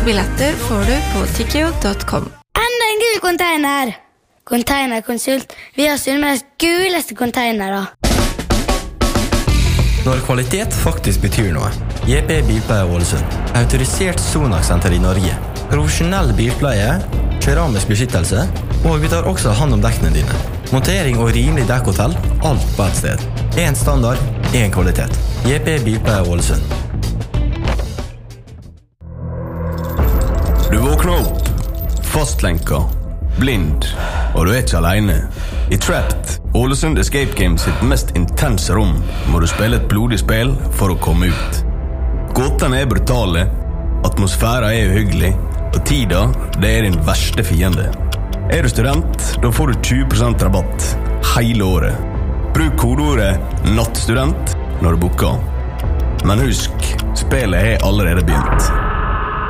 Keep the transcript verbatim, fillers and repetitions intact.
Billetter får du på tikkio punktum com. Enda en gul container! Containerkonsult. Vi har Sunnmøres guleste containere. Når kvalitet faktisk betyr noe. J P Bilpleie Ålesund. Autorisert Sonax-senter i Norge. Profesjonell bilpleie, keramisk beskyttelse, og vi tar også hand om dekkene dine. Montering og rimelig dekkhotell, alt på et sted. En standard, en kvalitet. J P Bilpleie Ålesund. Du våkner opp, fastlenka, blind, og du er ikke alene. I Trapped, Ålesund Escape Games sitt mest intense rom, må du spille et blodig spill for å komme ut. Gåtene er brutale, atmosfæren er uhyggelig, og tida, det er din verste fiende. Er du student, da får du tjue prosent rabatt hele året. Bruk kodeordet nattstudent når du booker. Men husk, spillet er allerede begynt.